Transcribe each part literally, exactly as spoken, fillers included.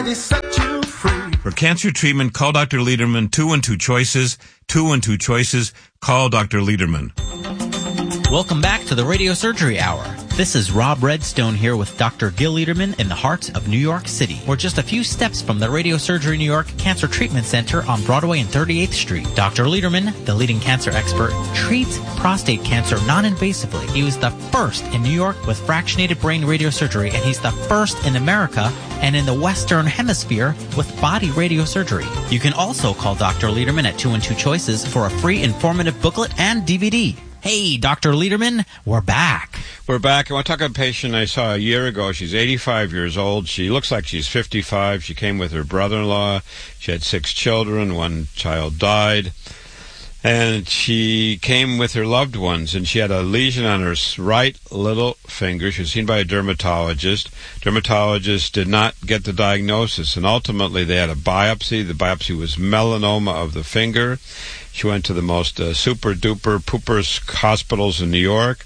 already set you free. For cancer treatment, call Doctor Lederman. Two and two choices. Two and two choices. Call Doctor Lederman. Welcome back to the Radio Surgery Hour. This is Rob Redstone here with Doctor Gil Lederman in the heart of New York City. We're just a few steps from the Radio Surgery New York Cancer Treatment Center on Broadway and thirty-eighth Street. Doctor Lederman, the leading cancer expert, treats prostate cancer non-invasively. He was the first in New York with fractionated brain radiosurgery, and he's the first in America and in the Western Hemisphere with body radiosurgery. You can also call Doctor Lederman at two and two choices for a free informative booklet and D V D. Hey, Doctor Lederman, we're back. We're back. I want to talk about a patient I saw a year ago. She's eighty-five years old. She looks like she's fifty-five. She came with her brother-in-law. She had six children. One child died. And she came with her loved ones, and she had a lesion on her right little finger. She was seen by a dermatologist. Dermatologist did not get the diagnosis, and ultimately they had a biopsy. The biopsy was melanoma of the finger. She went to the most uh, super-duper poopers hospitals in New York,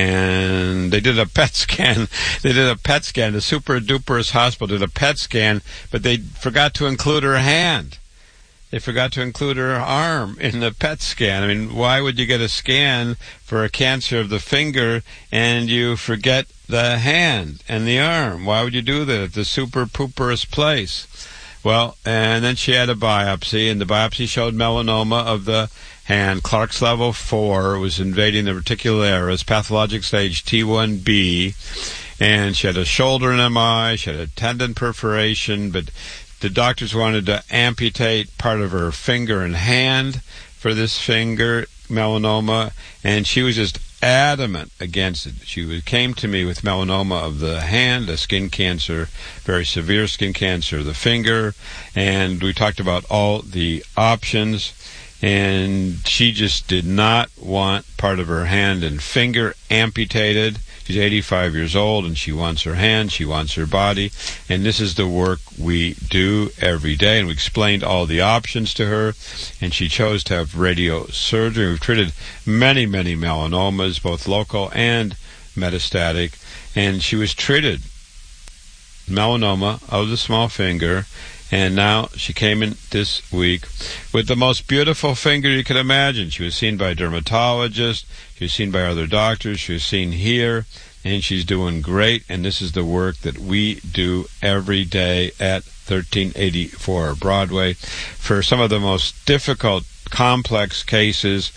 and they did a P E T scan. They did a P E T scan. The super-duperest hospital did a P E T scan, but they forgot to include her hand. They forgot to include her arm in the P E T scan. I mean, why would you get a scan for a cancer of the finger and you forget the hand and the arm? Why would you do that at the super-pooperest place? Well, and then she had a biopsy, and the biopsy showed melanoma of the hand. Clark's level four was invading the reticularis, pathologic stage T one B, and she had a shoulder M I, she had a tendon perforation, but the doctors wanted to amputate part of her finger and hand for this finger melanoma, and she was just adamant against it. She came to me with melanoma of the hand, a skin cancer, very severe skin cancer of the finger, and we talked about all the options, and she just did not want part of her hand and finger amputated. She's eighty-five years old, and she wants her hand, she wants her body, and this is the work we do every day. And we explained all the options to her, and she chose to have radiosurgery. We've treated many, many melanomas, both local and metastatic, and she was treated melanoma of the small finger, and now she came in this week with the most beautiful finger you could imagine. She was seen by a dermatologist, she was seen by other doctors, she was seen here, and she's doing great, and this is the work that we do every day at thirteen eighty-four Broadway for some of the most difficult, complex cases,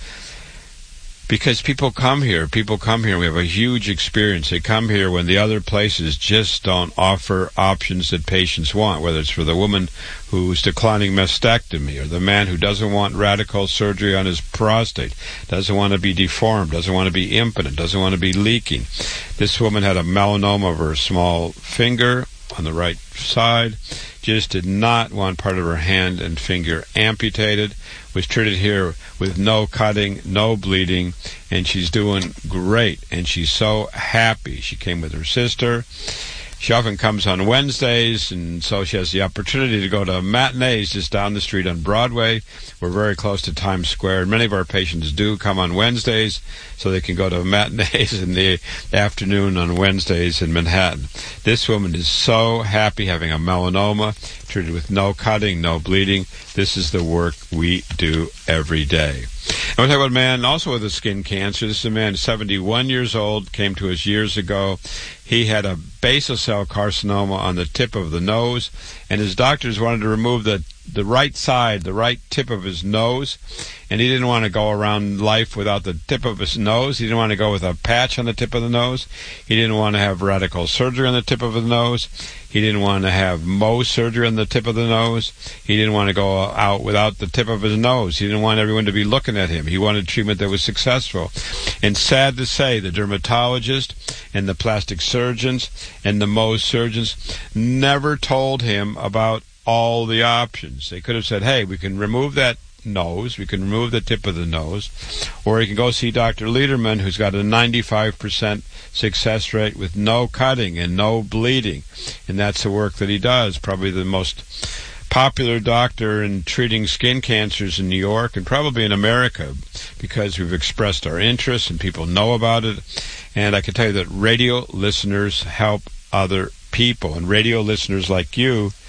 because people come here, people come here, we have a huge experience. They come here when the other places just don't offer options that patients want, whether it's for the woman who's declining mastectomy, or the man who doesn't want radical surgery on his prostate, doesn't want to be deformed, doesn't want to be impotent, doesn't want to be leaking. This woman had a melanoma of her small finger on the right side, just did not want part of her hand and finger amputated, was treated here with no cutting, no bleeding, and she's doing great, and she's so happy. She came with her sister. She often comes on Wednesdays, and so she has the opportunity to go to matinees just down the street on Broadway. We're very close to Times Square, and many of our patients do come on Wednesdays, so they can go to matinees in the afternoon on Wednesdays in Manhattan. This woman is so happy having a melanoma, treated with no cutting, no bleeding. This is the work we do every day. I want to talk about a man also with a skin cancer. This is a man seventy-one years old, came to us years ago. He had a basal cell carcinoma on the tip of the nose, and his doctors wanted to remove the the right side, the right tip of his nose, and he didn't want to go around life without the tip of his nose. He didn't want to go with a patch on the tip of the nose. He didn't want to have radical surgery on the tip of the nose. He didn't want to have Mohs surgery on the tip of the nose. He didn't want to go out without the tip of his nose. He didn't want everyone to be looking at him. He wanted treatment that was successful. And sad to say, the dermatologist and the plastic surgeons and the Mohs surgeons never told him about all the options. They could have said, hey, we can remove that nose, we can remove the tip of the nose, or you can go see Doctor Lederman, who's got a ninety-five percent success rate with no cutting and no bleeding, and that's the work that he does. Probably the most popular doctor in treating skin cancers in New York and probably in America, because we've expressed our interest and people know about it. And I can tell you that radio listeners help other people, and radio listeners like you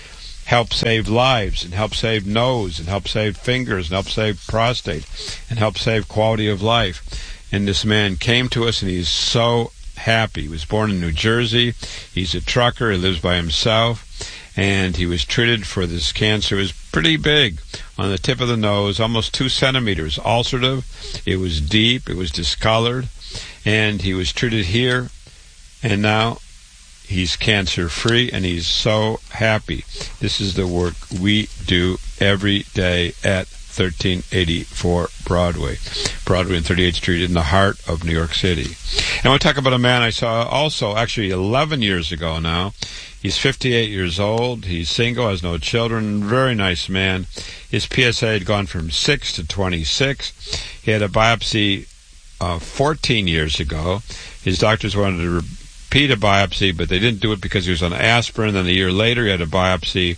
help save lives and help save nose and help save fingers and help save prostate and help save quality of life. And this man came to us, and he's so happy. He was born in New Jersey. He's a trucker. He lives by himself. And he was treated for this cancer. It was pretty big on the tip of the nose, almost two centimeters, ulcerative. It was deep. It was discolored. And he was treated here. And now he's cancer-free, and he's so happy. This is the work we do every day at thirteen eighty-four Broadway. Broadway and thirty-eighth Street in the heart of New York City. And I want to talk about a man I saw also, actually eleven years ago now. He's fifty-eight years old. He's single, has no children. Very nice man. His P S A had gone from six to twenty-six. He had a biopsy uh, fourteen years ago. His doctors wanted to repeat a biopsy, but they didn't do it because he was on aspirin. Then a year later, he had a biopsy,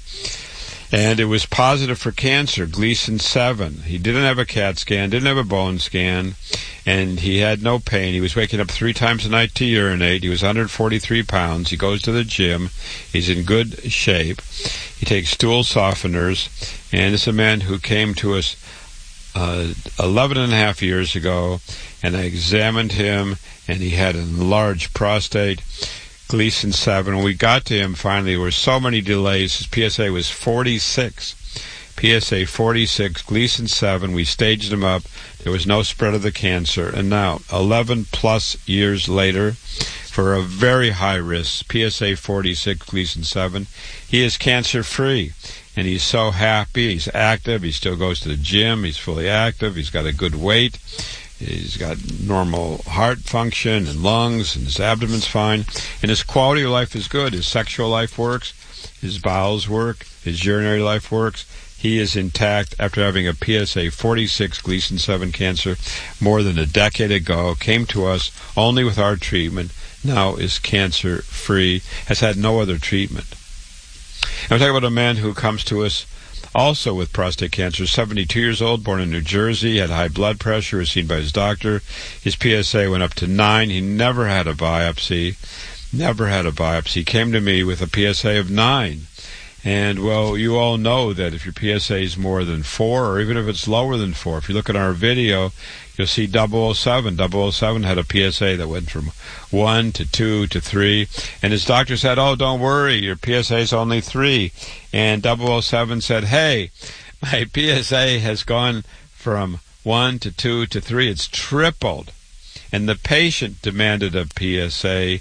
and it was positive for cancer, Gleason seven. He didn't have a CAT scan, didn't have a bone scan, and he had no pain. He was waking up three times a night to urinate. He was one hundred forty-three pounds. He goes to the gym. He's in good shape. He takes stool softeners, and this is a man who came to us uh, eleven and a half years ago, and I examined him, and he had an enlarged prostate, Gleason seven. When we got to him, finally, there were so many delays. His P S A was forty-six. P S A forty-six, Gleason seven. We staged him up. There was no spread of the cancer. And now, eleven plus years later, for a very high risk, P S A forty-six, Gleason seven, he is cancer-free. And he's so happy. He's active. He still goes to the gym. He's fully active. He's got a good weight. He's got normal heart function and lungs, and his abdomen's fine. And his quality of life is good. His sexual life works. His bowels work. His urinary life works. He is intact after having a P S A forty-six Gleason seven cancer more than a decade ago. Came to us only with our treatment. Now is cancer-free. Has had no other treatment. And we're talking about a man who comes to us also with prostate cancer, seventy-two years old, born in New Jersey, had high blood pressure, was seen by his doctor. His P S A went up to nine. He never had a biopsy. Never had a biopsy. He came to me with a P S A of nine. And, well, you all know that if your P S A is more than four, or even if it's lower than four, if you look at our video, you'll see double oh seven. double oh seven had a P S A that went from one to two to three. And his doctor said, oh, don't worry, your P S A is only three. And double oh seven said, hey, my P S A has gone from one to two to three. It's tripled. And the patient demanded a P S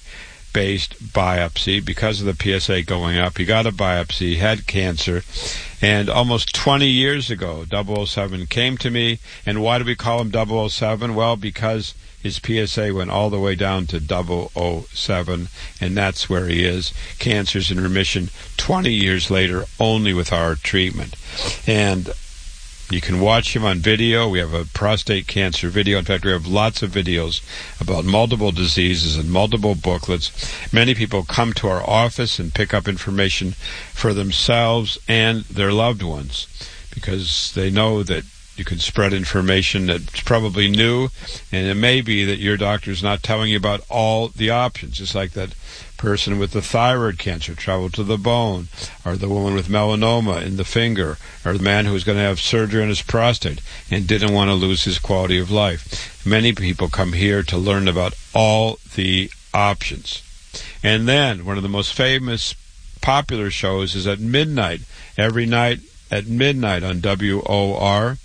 A-based biopsy because of the P S A going up. He got a biopsy, had cancer, and almost twenty years ago, double oh seven came to me. And why do we call him double oh seven? Well, because his P S A went all the way down to double oh seven, and that's where he is. Cancer's in remission twenty years later, only with our treatment. And you can watch him on video. We have a prostate cancer video. In fact, we have lots of videos about multiple diseases and multiple booklets. Many people come to our office and pick up information for themselves and their loved ones because they know that you can spread information that's probably new, and it may be that your doctor's not telling you about all the options, just like that person with the thyroid cancer traveled to the bone, or the woman with melanoma in the finger, or the man who was going to have surgery on his prostate and didn't want to lose his quality of life. Many people come here to learn about all the options. And then one of the most famous, popular shows is at midnight, every night at midnight on W O R.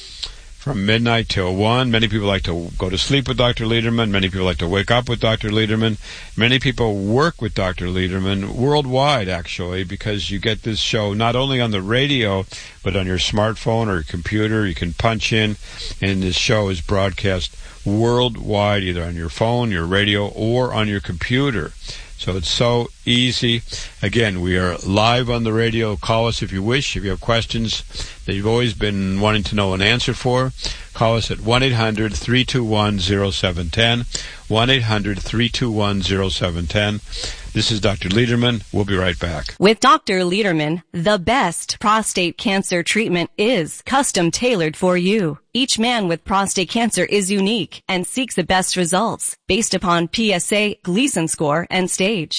From midnight till one. Many people like to go to sleep with Doctor Lederman. Many people like to wake up with Doctor Lederman. Many people work with Doctor Lederman worldwide, actually, because you get this show not only on the radio, but on your smartphone or your computer. You can punch in, and this show is broadcast worldwide, either on your phone, your radio, or on your computer. So it's so easy. Again, we are live on the radio. Call us if you wish. If you have questions that you've always been wanting to know an answer for, call us at one eight hundred three two one oh seven one oh, one eight hundred three two one oh seven one oh. This is Doctor Lederman. We'll be right back. With Doctor Lederman, the best prostate cancer treatment is custom tailored for you. Each man with prostate cancer is unique and seeks the best results based upon P S A, Gleason score, and stage.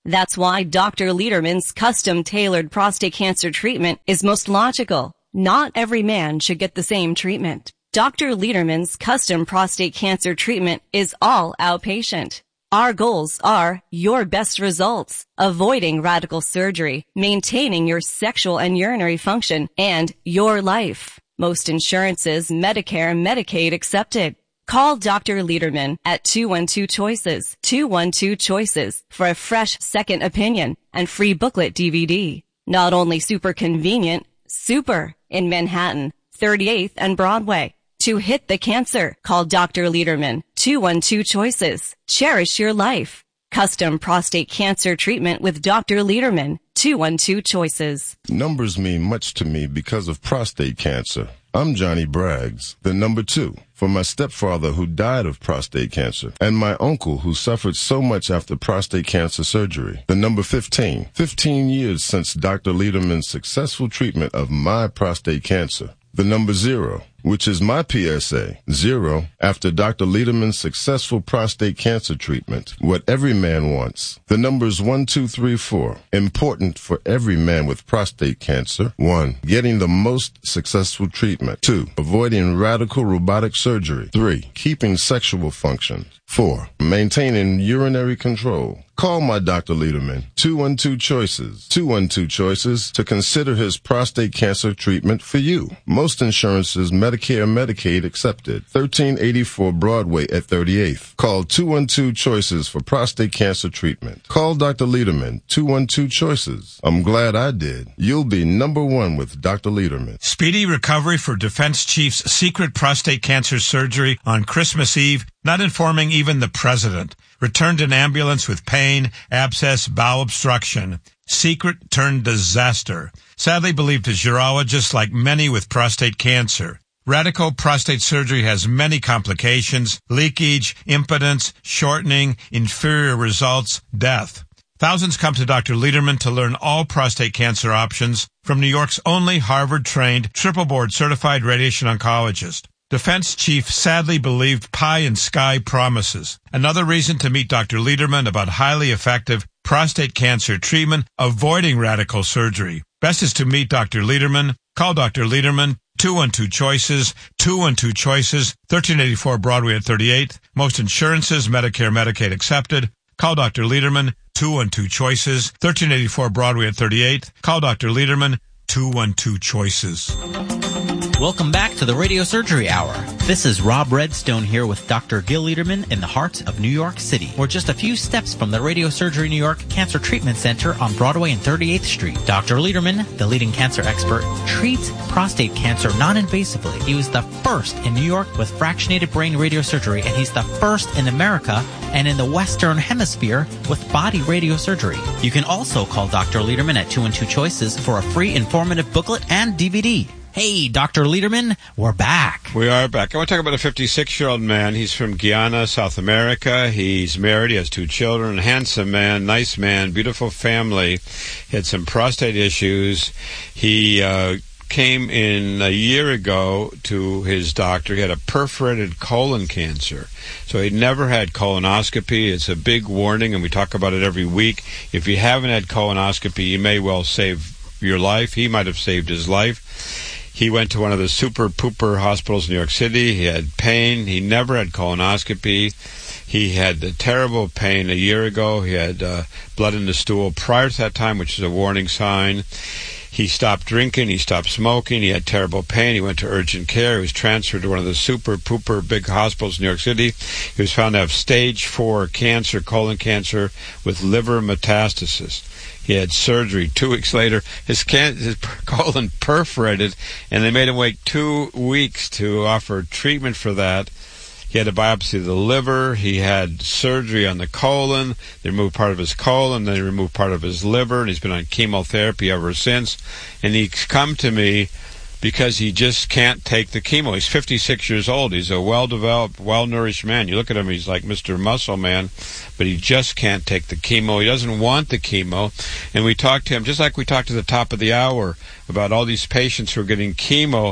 That's why Doctor Lederman's custom-tailored prostate cancer treatment is most logical. Not every man should get the same treatment. Doctor Lederman's custom prostate cancer treatment is all outpatient. Our goals are your best results, avoiding radical surgery, maintaining your sexual and urinary function, and your life. Most insurances, Medicare and Medicaid accepted. Call Doctor Lederman at two one two choices, two one two choices for a fresh second opinion and free booklet D V D. Not only super convenient, super in Manhattan, thirty-eighth and Broadway. To hit the cancer, call Doctor Lederman, two one two choices. Cherish your life. Custom prostate cancer treatment with Doctor Lederman, two one two choices. Numbers mean much to me because of prostate cancer. I'm Johnny Braggs, the number two, for my stepfather who died of prostate cancer, and my uncle who suffered so much after prostate cancer surgery. The number fifteen, fifteen years since Doctor Lederman's successful treatment of my prostate cancer. The number zero, which is my P S A, zero, after Doctor Lederman's successful prostate cancer treatment, what every man wants. The numbers one, two, three, four, important for every man with prostate cancer. One, getting the most successful treatment. Two, avoiding radical robotic surgery. Three, keeping sexual function. Four, maintaining urinary control. Call my Doctor Lederman, two one two choices, two one two choices to consider his prostate cancer treatment for you. Most insurances, Medicare and Medicaid accepted. thirteen eighty-four Broadway at thirty-eighth. Call two one two choices for prostate cancer treatment. Call Doctor Lederman, two one two choices. I'm glad I did. You'll be number one with Doctor Lederman. Speedy recovery for Defense Chief's secret prostate cancer surgery on Christmas Eve, not informing even the president. Returned in ambulance with pain, abscess, bowel obstruction. Secret turned disaster. Sadly believed as urologist, like many with prostate cancer. Radical prostate surgery has many complications: leakage, impotence, shortening, inferior results, death. Thousands come to Doctor Lederman to learn all prostate cancer options from New York's only Harvard-trained, triple-board certified radiation oncologist. Defense Chief sadly believed pie in sky promises. Another reason to meet Doctor Lederman about highly effective prostate cancer treatment, avoiding radical surgery. Best is to meet Doctor Lederman. Call Doctor Lederman, two one two choices, two one two choices, thirteen eighty-four Broadway at thirty-eighth. Most insurances, Medicare, Medicaid accepted. Call Doctor Lederman, two one two choices, thirteen eighty-four Broadway at thirty-eighth. Call Doctor Lederman, two one two choices. Welcome back to the Radio Surgery Hour. This is Rob Redstone here with Doctor Gil Lederman in the heart of New York City. We're just a few steps from the Radio Surgery New York Cancer Treatment Center on Broadway and thirty-eighth Street. Doctor Lederman, the leading cancer expert, treats prostate cancer non-invasively. He was the first in New York with fractionated brain radiosurgery, and he's the first in America and in the Western Hemisphere with body radiosurgery. You can also call Doctor Lederman at two one two choices for a free informative booklet and D V D. Hey, Doctor Lederman, we're back. We are back. I want to talk about a fifty-six-year-old man. He's from Guyana, South America. He's married. He has two children. Handsome man, nice man, beautiful family. He had some prostate issues. He uh, came in a year ago to his doctor. He had a perforated colon cancer. So he'd never had colonoscopy. It's a big warning, and we talk about it every week. If you haven't had colonoscopy, you may well save your life. He might have saved his life. He went to one of the super-pooper hospitals in New York City. He had pain. He never had colonoscopy. He had the terrible pain a year ago. He had uh, blood in the stool prior to that time, which is a warning sign. He stopped drinking. He stopped smoking. He had terrible pain. He went to urgent care. He was transferred to one of the super-pooper big hospitals in New York City. He was found to have stage four cancer, colon cancer, with liver metastasis. He had surgery. Two weeks later, his, can- his colon perforated, and they made him wait two weeks to offer treatment for that. He had a biopsy of the liver. He had surgery on the colon. They removed part of his colon. They removed part of his liver, and he's been on chemotherapy ever since. And he's come to me because he just can't take the chemo. He's fifty-six years old. He's a well-developed, well-nourished man. You look at him, he's like Mister Muscle Man, but he just can't take the chemo. He doesn't want the chemo. And we talked to him, just like we talked at the top of the hour, about all these patients who are getting chemo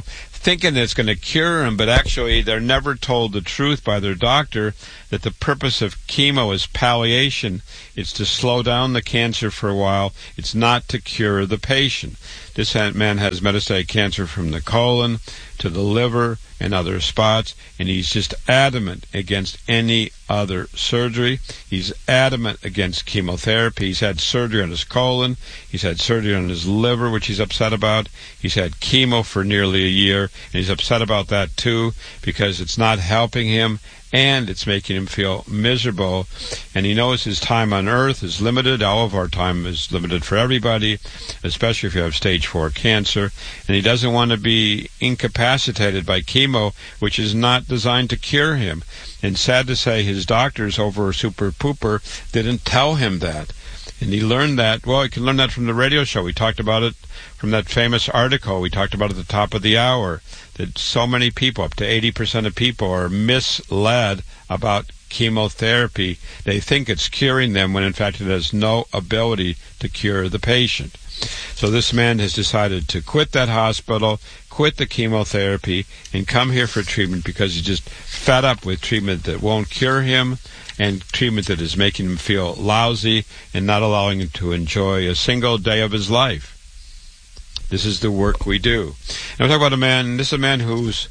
thinking it's going to cure him, but actually they're never told the truth by their doctor that the purpose of chemo is palliation. It's to slow down the cancer for a while. It's not to cure the patient. This man has metastatic cancer from the colon to the liver and other spots, and he's just adamant against any other surgery. He's adamant against chemotherapy. He's had surgery on his colon. He's had surgery on his liver, which he's upset about. He's had chemo for nearly a year, and he's upset about that too, because it's not helping him, and it's making him feel miserable. And he knows his time on earth is limited. All of our time is limited for everybody, especially if you have stage four cancer. And he doesn't want to be incapacitated by chemo, which is not designed to cure him. And sad to say, his doctors over Super Pooper didn't tell him that. And he learned that, well, he can learn that from the radio show. We talked about it from that famous article we talked about at the top of the hour, that so many people, up to eighty percent of people, are misled about chemotherapy. They think it's curing them when in fact it has no ability to cure the patient. So this man has decided to quit that hospital, quit the chemotherapy, and come here for treatment because he's just fed up with treatment that won't cure him and treatment that is making him feel lousy and not allowing him to enjoy a single day of his life. This is the work we do. And we're talking about a man, this is a man who's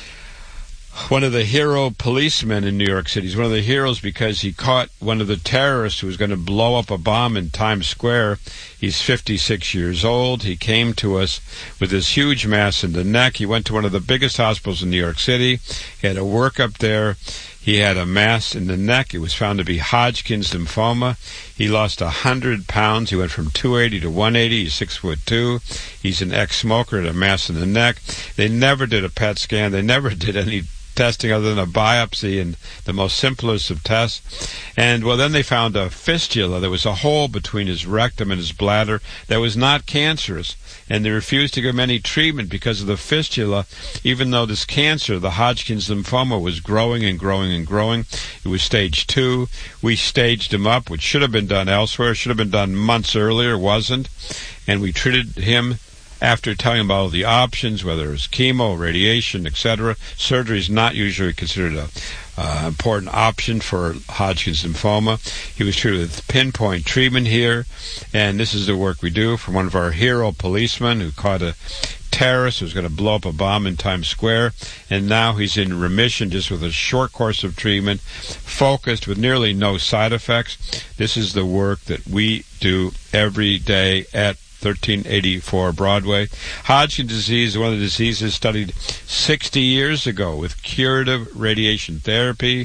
one of the hero policemen in New York City. He's one of the heroes because he caught one of the terrorists who was going to blow up a bomb in Times Square. He's fifty-six years old. He came to us with this huge mass in the neck. He went to one of the biggest hospitals in New York City. He had a workup there. He had a mass in the neck. It was found to be Hodgkin's lymphoma. He lost one hundred pounds. He went from two eighty to one eighty. He's six foot two. He's an ex-smoker, had a mass in the neck. They never did a P E T scan. They never did any testing other than a biopsy and the most simplest of tests. And, well, then they found a fistula. There was a hole between his rectum and his bladder that was not cancerous. And they refused to give him any treatment because of the fistula, even though this cancer, the Hodgkin's lymphoma, was growing and growing and growing. It was stage two. We staged him up, which should have been done elsewhere, should have been done months earlier, wasn't. And we treated him after telling him about all the options, whether it's chemo, radiation, et cetera. Surgery is not usually considered a uh, important option for Hodgkin's lymphoma. He was treated with pinpoint treatment here, and this is the work we do from one of our hero policemen who caught a terrorist who was going to blow up a bomb in Times Square, and now he's in remission just with a short course of treatment, focused with nearly no side effects. This is the work that we do every day at thirteen eighty-four Broadway. Hodgkin's disease is one of the diseases studied sixty years ago with curative radiation therapy.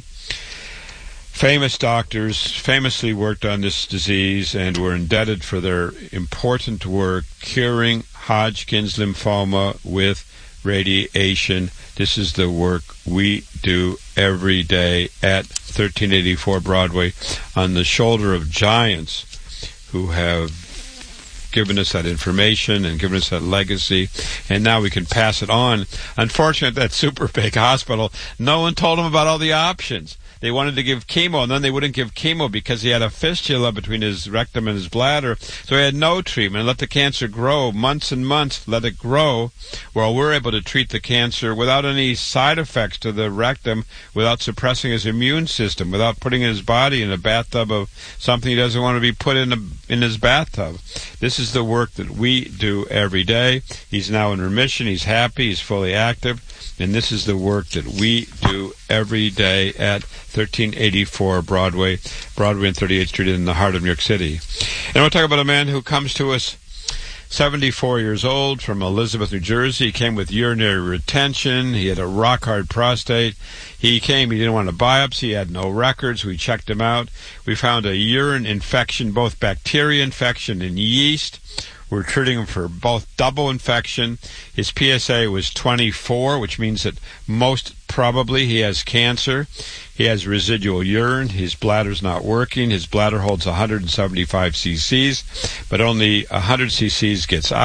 Famous doctors famously worked on this disease and were indebted for their important work curing Hodgkin's lymphoma with radiation. This is the work we do every day at thirteen eighty-four Broadway on the shoulder of giants who have given us that information and given us that legacy, and now we can pass it on. Unfortunately, at that super big hospital, no one told him about all the options. They wanted to give chemo, and then they wouldn't give chemo because he had a fistula between his rectum and his bladder, so he had no treatment. Let the cancer grow, months and months, let it grow, while we're able to treat the cancer without any side effects to the rectum, without suppressing his immune system, without putting his body in a bathtub of something he doesn't want to be put in, a, in his bathtub. This is the work that we do every day. He's now in remission, he's happy, he's fully active, and this is the work that we do every day at thirteen eighty-four Broadway, Broadway and thirty-eighth Street in the heart of New York City. And I want to talk about a man who comes to us seventy-four years old from Elizabeth, New Jersey. He came with urinary retention. He had a rock-hard prostate. He came, he didn't want a biopsy. He had no records. We checked him out. We found a urine infection, both bacteria infection and yeast. We're treating him for both double infection. His P S A was twenty-four, which means that most probably he has cancer. He has residual urine. His bladder's not working. His bladder holds one hundred seventy-five cc's, but only one hundred cc's gets out.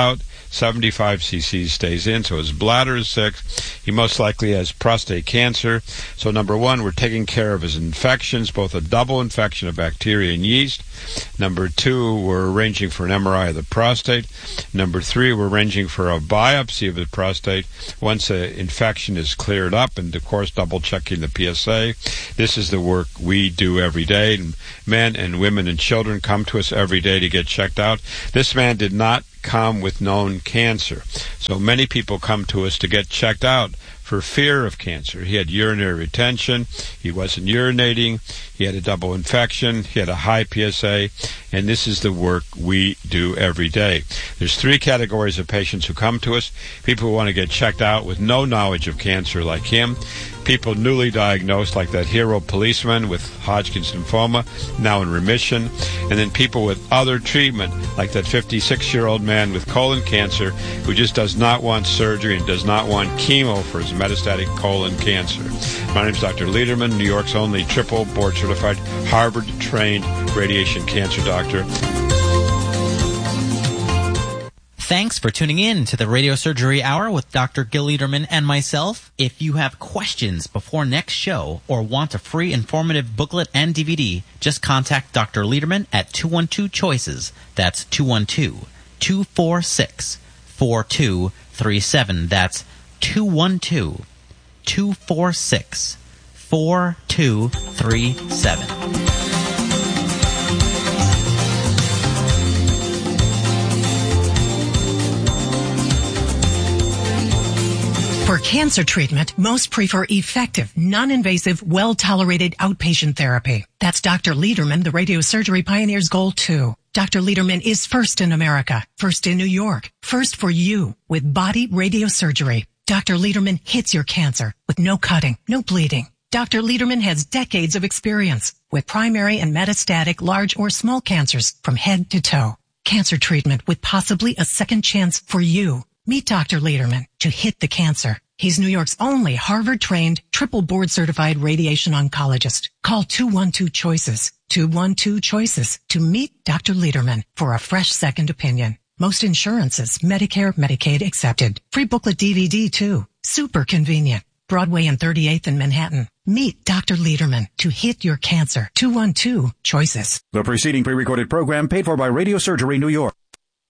seventy-five cc's stays in, so his bladder is sick. He most likely has prostate cancer. So number one, we're taking care of his infections, both a double infection of bacteria and yeast. Number two, we're arranging for an M R I of the prostate. Number three, we're arranging for a biopsy of the prostate once the infection is cleared up, and of course double checking the P S A. This is the work we do every day. Men and women and children come to us every day to get checked out. This man did not come with known cancer. So many people come to us to get checked out for fear of cancer. He had urinary retention, he wasn't urinating, he had a double infection, he had a high P S A, and this is the work we do every day. There's three categories of patients who come to us: people who want to get checked out with no knowledge of cancer like him, people newly diagnosed like that hero policeman with Hodgkin's lymphoma, now in remission, and then people with other treatment like that fifty-six-year-old man with colon cancer who just does not want surgery and does not want chemo for his metastatic colon cancer. My name is Doctor Lederman, New York's only triple board-certified, Harvard-trained radiation cancer doctor. Thanks for tuning in to the Radio Surgery Hour with Doctor Gil Lederman and myself. If you have questions before next show or want a free informative booklet and D V D, just contact Doctor Lederman at two one two choices. That's two one two, two four six, four two three seven. That's two one two, two four six, four two three seven. For cancer treatment, most prefer effective, non-invasive, well-tolerated outpatient therapy. That's Doctor Lederman, the radiosurgery pioneer's goal, too. Doctor Lederman is first in America, first in New York, first for you with body radiosurgery. Doctor Lederman hits your cancer with no cutting, no bleeding. Doctor Lederman has decades of experience with primary and metastatic large or small cancers from head to toe. Cancer treatment with possibly a second chance for you. Meet Doctor Lederman to hit the cancer. He's New York's only Harvard-trained, triple board-certified radiation oncologist. Call two one two choices, two one two choices to meet Doctor Lederman for a fresh second opinion. Most insurances, Medicare, Medicaid accepted. Free booklet D V D too. Super convenient. Broadway and thirty-eighth in Manhattan. Meet Doctor Lederman to hit your cancer. two one two choices. The preceding pre-recorded program paid for by Radio Surgery New York.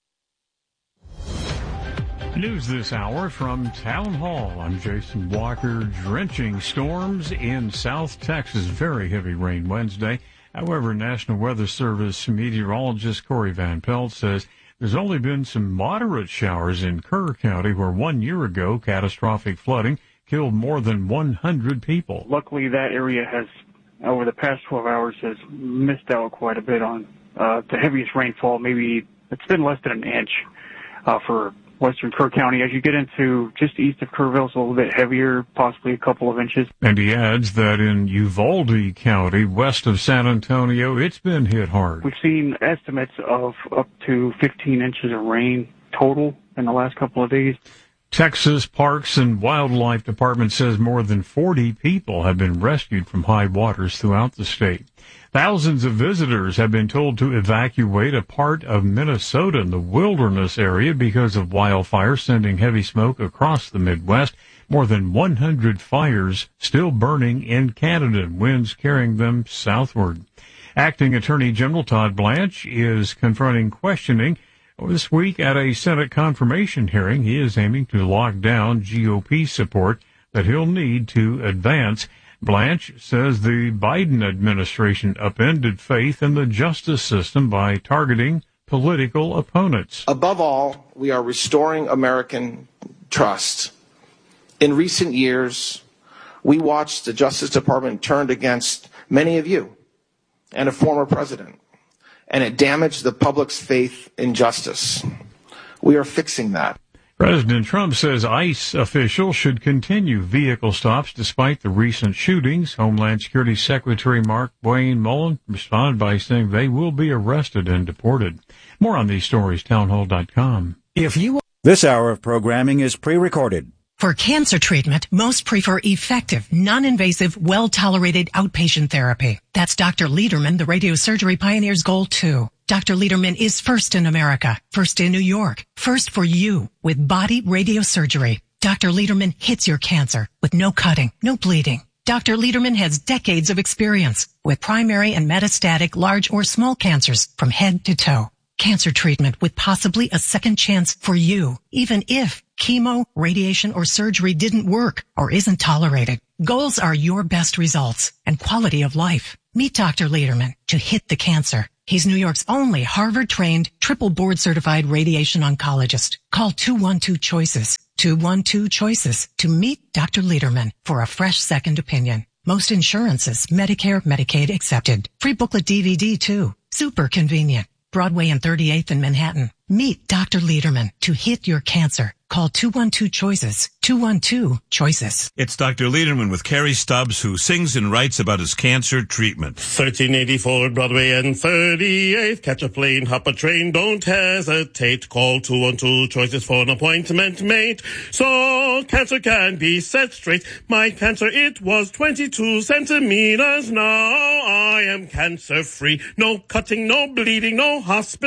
News this hour from Town Hall. I'm Jason Walker. Drenching storms in South Texas. Very heavy rain Wednesday. However, National Weather Service meteorologist Corey Van Pelt says there's only been some moderate showers in Kerr County, where one year ago catastrophic flooding killed more than one hundred people. Luckily, that area has, over the past twelve hours, has missed out quite a bit on uh, the heaviest rainfall. Maybe it's been less than an inch uh, for western Kerr County. As you get into just east of Kerrville, it's a little bit heavier, possibly a couple of inches. And he adds that in Uvalde County, west of San Antonio, it's been hit hard. We've seen estimates of up to fifteen inches of rain total in the last couple of days. Texas Parks and Wildlife Department says more than forty people have been rescued from high waters throughout the state. Thousands of visitors have been told to evacuate a part of Minnesota in the wilderness area because of wildfires sending heavy smoke across the Midwest. More than one hundred fires still burning in Canada, winds carrying them southward. Acting Attorney General Todd Blanche is confronting questioning this week at a Senate confirmation hearing. He is aiming to lock down G O P support that he'll need to advance. Blanche says the Biden administration upended faith in the justice system by targeting political opponents. Above all, we are restoring American trust. In recent years, we watched the Justice Department turned against many of you and a former president, and it damaged the public's faith in justice. We are fixing that. President Trump says ICE officials should continue vehicle stops despite the recent shootings. Homeland Security Secretary Mark Wayne Mullen responded by saying they will be arrested and deported. More on these stories, townhall dot com. If you This hour of programming is pre-recorded. For cancer treatment, most prefer effective, non-invasive, well-tolerated outpatient therapy. That's Doctor Lederman, the radiosurgery pioneer's goal too. Doctor Lederman is first in America, first in New York, first for you with body radiosurgery. Doctor Lederman hits your cancer with no cutting, no bleeding. Doctor Lederman has decades of experience with primary and metastatic large or small cancers from head to toe. Cancer treatment with possibly a second chance for you, even if chemo, radiation, or surgery didn't work or isn't tolerated. Goals are your best results and quality of life. Meet Doctor Lederman to hit the cancer. He's New York's only Harvard-trained, triple board-certified radiation oncologist. Call two one two choices, two one two choices to meet Doctor Lederman for a fresh second opinion. Most insurances, Medicare, Medicaid accepted. Free booklet D V D too. Super convenient. Broadway and thirty-eighth in Manhattan. Meet Doctor Lederman to hit your cancer. Call two one two choices, two one two choices. It's Doctor Lederman with Carrie Stubbs, who sings and writes about his cancer treatment. thirteen eighty-four Broadway and thirty-eighth. Catch a plane, hop a train, don't hesitate. Call two one two choices for an appointment made. So cancer can be set straight. My cancer, it was twenty-two centimeters. Now I am cancer free. No cutting, no bleeding, no hospital.